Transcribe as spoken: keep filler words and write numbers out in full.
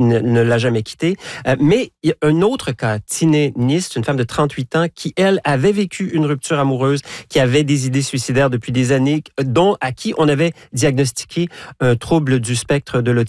ne, ne l'a jamais quitté. Euh, mais il y a un autre cas, Tiné Nist, une femme de trente-huit ans qui, elle, avait vécu une rupture amoureuse, qui avait des idées suicidaires depuis des années, dont à qui on avait diagnostiqué un trouble du spectre de l'autisme.